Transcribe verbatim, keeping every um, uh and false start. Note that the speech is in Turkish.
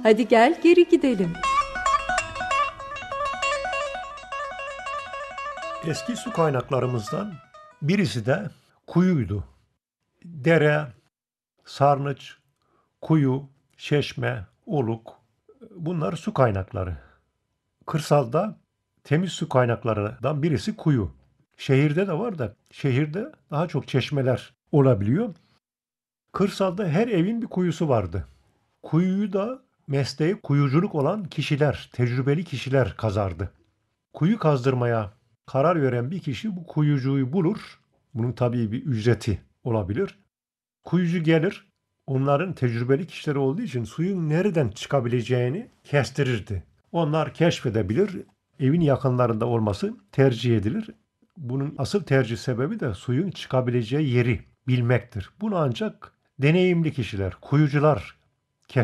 Hadi gel geri gidelim. Eski su kaynaklarımızdan birisi de kuyuydu. Dere, sarnıç, kuyu, çeşme, oluk, bunlar su kaynakları. Kırsalda temiz su kaynaklarından birisi kuyu. Şehirde de var da şehirde daha çok çeşmeler olabiliyor. Kırsalda her evin bir kuyusu vardı. Kuyuyu da mesleği kuyuculuk olan kişiler, tecrübeli kişiler kazardı. Kuyu kazdırmaya karar veren bir kişi bu kuyucuyu bulur. Bunun tabii bir ücreti olabilir. Kuyucu gelir. Onların tecrübeli kişileri olduğu için suyun nereden çıkabileceğini kestirirdi. Onlar keşfedebilir. Evin yakınlarında olması tercih edilir. Bunun asıl tercih sebebi de suyun çıkabileceği yeri bilmektir. Bunu ancak deneyimli kişiler, kuyucular